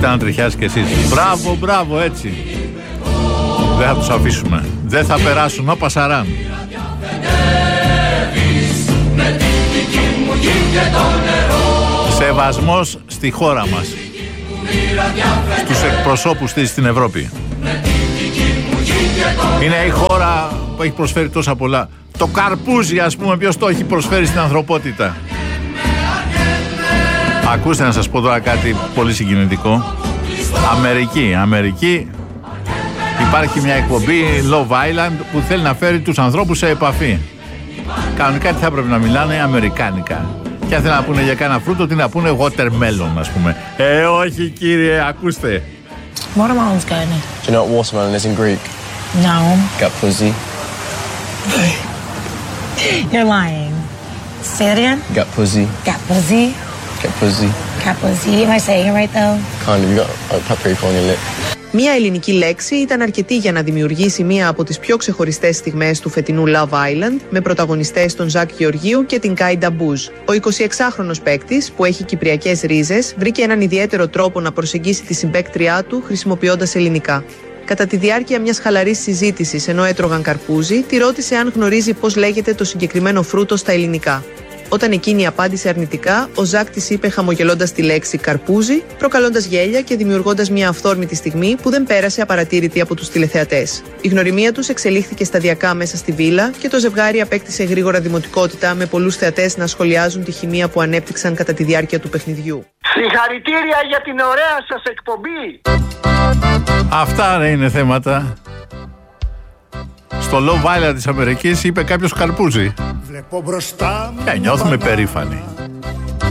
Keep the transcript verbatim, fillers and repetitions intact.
Κοίτα να τριχιάσει κι εσείς. Μπράβο, μπράβο, έτσι. Δεν θα τους αφήσουμε. Δεν θα περάσουν ο Πασαράν. Σεβασμός στη χώρα μας, στους εκπροσώπους της στην Ευρώπη. Είναι η χώρα που έχει προσφέρει τόσα πολλά. Το καρπούζι, ας πούμε, ποιος το έχει προσφέρει στην ανθρωπότητα. Ακούστε να σας πω τώρα κάτι πολύ συγκινητικό. Αμερική, Αμερική. Υπάρχει μια εκπομπή Love Island που θέλει να φέρει τους ανθρώπους σε επαφή. Κανονικά τι θα πρέπει να μιλάνε? Αμερικάνικα. Και αν θέλουν να πούνε για κάνα φρούτο, τι να πούνε? Watermelon, ας πούμε. Ε, όχι κύριε, ακούστε. Watermelon's good. Do you know what watermelon is in Greek? No. Got pussy. You're lying. Say it again. Got pussy. Got pussy. Got pussy. Got pussy. Am I saying it right though? Kind of. You got a paprika on your lip. Μία ελληνική λέξη ήταν αρκετή για να δημιουργήσει μία από τις πιο ξεχωριστές στιγμές του φετινού Love Island, με πρωταγωνιστές τον Ζακ Γεωργίου και την Κάιντα Μπούζ. Ο εικοσιεξάχρονος παίκτης, που έχει κυπριακές ρίζες, βρήκε έναν ιδιαίτερο τρόπο να προσεγγίσει τη συμπαίκτριά του χρησιμοποιώντας ελληνικά. Κατά τη διάρκεια μιας χαλαρής συζήτησης, ενώ έτρωγαν καρπούζι, τη ρώτησε αν γνωρίζει πώς λέγεται το συγκεκριμένο φρούτο στα ελληνικά. Όταν εκείνη απάντησε αρνητικά, ο Ζακ της είπε χαμογελώντας τη λέξη καρπούζι, προκαλώντας γέλια και δημιουργώντας μια αυθόρμητη στιγμή που δεν πέρασε απαρατήρητη από τους τηλεθεατές. Η γνωριμία τους εξελίχθηκε σταδιακά μέσα στη βίλα και το ζευγάρι απέκτησε γρήγορα δημοτικότητα, με πολλούς θεατές να σχολιάζουν τη χημεία που ανέπτυξαν κατά τη διάρκεια του παιχνιδιού. Συγχαρητήρια για την ωραία σας εκπομπή! Αυτά ρε είναι θέματα. Στο Love Island της Αμερικής είπε κάποιος καρπούζι. Βλέπω μπροστά μου. Και νιώθουμε περήφανοι.